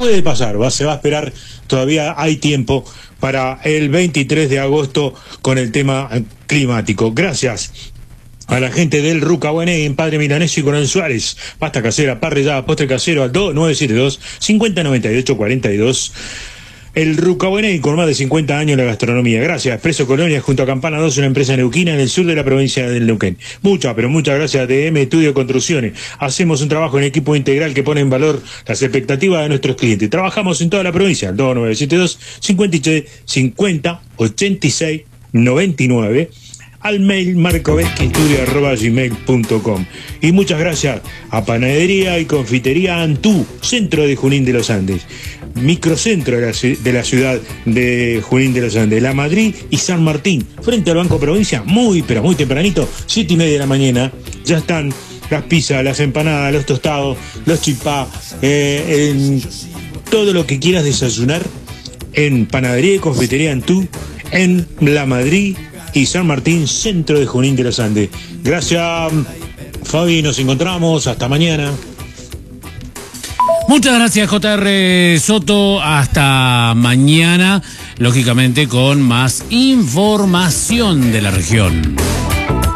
puede pasar, se va a esperar, todavía hay tiempo para el 23 de agosto con el tema climático. Gracias a la gente del Rucahuané en Padre Milanesio y Coronel Suárez. Pasta casera, parrillada, postre casero al 2972-5098-42. El Rucahuané, con más de 50 años en la gastronomía. Gracias, Expreso Colonia, junto a Campana 2, una empresa neuquina en el sur de la provincia del Neuquén. Muchas gracias a DM Estudio Construcciones. Hacemos un trabajo en equipo integral que pone en valor las expectativas de nuestros clientes. Trabajamos en toda la provincia, al 2972-53-86-99. Al mail marcovesquistudio@gmail.com. Y muchas gracias a Panadería y Confitería Antú, centro de Junín de los Andes, microcentro de la ciudad de Junín de los Andes, La Madrid y San Martín, frente al Banco Provincia, pero muy tempranito, 7:30 de la mañana, ya están las pizzas, las empanadas, los tostados, los chipá, todo lo que quieras desayunar en Panadería y Confitería Antú, en La Madrid y San Martín, centro de Junín de los Andes. Gracias, Fabi, nos encontramos, hasta mañana. Muchas gracias, J.R. Soto, hasta mañana, lógicamente con más información de la región.